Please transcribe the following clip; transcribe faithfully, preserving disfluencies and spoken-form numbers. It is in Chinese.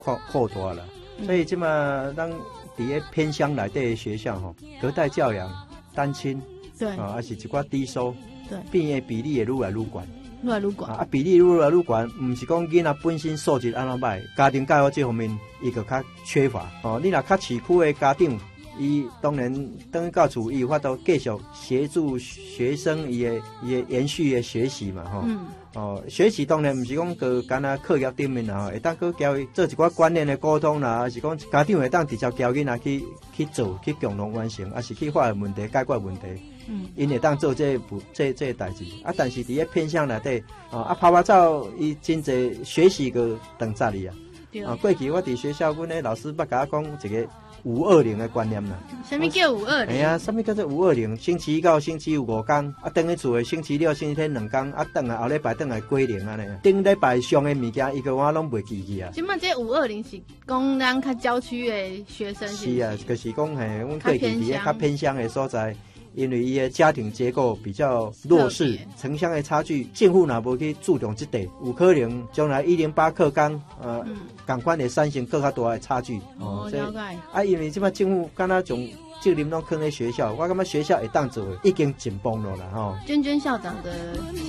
扩扩大了。嗯、所以即嘛，咱伫咧偏乡内底的学校吼，隔代教养、单亲， 对， 啊，还是一寡低收， 对， 变的比例会愈来愈悬。 愈来愈悬啊！比例愈来愈悬，唔是讲囡仔本身素质安怎歹，家庭教育这方面伊就较缺乏。哦，你若较市区的家长，伊当然等于到厝，伊有法度继续协助学生伊的伊的延续的学习嘛，吼、嗯。哦，学习当然唔是讲个干那课业顶面啦，会当去教伊做一寡观念的沟通啦，还是讲家长会当直接教囡仔去去做，去共同完成，还是去发现问题、解决问题。嗯，因会当做这部这这代志啊，但是伫咧偏向内底啊，啊，拍拍照伊真侪学习个断杂哩啊。啊，过去我伫学校，阮咧老师捌甲我讲一个五二零的观念啦。 什么叫五二零？ 哎呀，什么叫做五二零？星期一到星期五五天，啊，等去厝的星期六、星期天两天，啊，等来后礼拜等来归零安尼。顶礼拜上的物件，伊个我拢袂记去啊。 即嘛，这五二零是讲咱较郊区的学生是？ 是啊，就是讲嘿，阮过去伫咧较偏乡的所在。因为伊的家庭结构比较弱势，城乡的差距，政府若无去注重这点，有可能将来一零八课纲，呃，同款的三型更较大的差距。 哦，了解。 啊，因为即摆政府敢若从责任拢放在学校，我感觉学校会当做已经紧绷了啦，吼。 娟娟校长的。